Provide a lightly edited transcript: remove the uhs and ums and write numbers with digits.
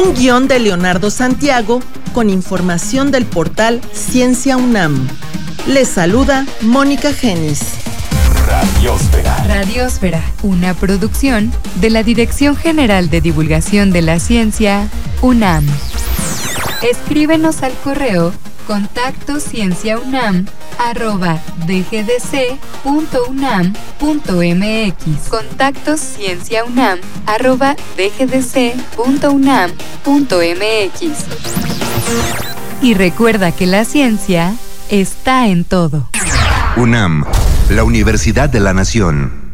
Un guión de Leonardo Santiago con información del portal Ciencia UNAM. Les saluda Mónica Genis. Radiosfera. Radiosfera, una producción de la Dirección General de Divulgación de la Ciencia, UNAM. Escríbenos al correo contactocienciaunam@dgdc.unam.mx contactocienciaunam@dgdc.unam.mx. Y recuerda que la ciencia está en todo. UNAM, la Universidad de la Nación.